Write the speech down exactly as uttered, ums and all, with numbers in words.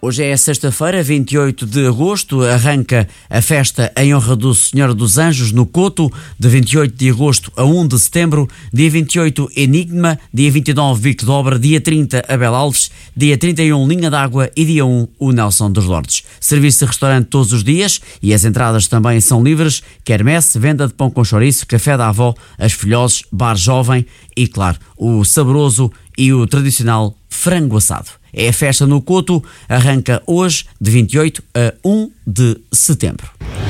Hoje é sexta-feira, vinte e oito de agosto, arranca a festa em honra do Senhor dos Anjos no Coto, de vinte e oito de agosto a um de setembro, dia vinte e oito Enigma, dia vinte e nove Vic Dobra, dia trinta Abel Alves, dia trinta e um Linha d'Água e dia um o Nelson dos Lordes. Serviço de restaurante todos os dias e as entradas também são livres, quermesse, venda de pão com chouriço, café da avó, as filhoses, bar jovem e, claro, o saboroso e o tradicional frango assado. É a festa no Coto, arranca hoje de vinte e oito a um de setembro.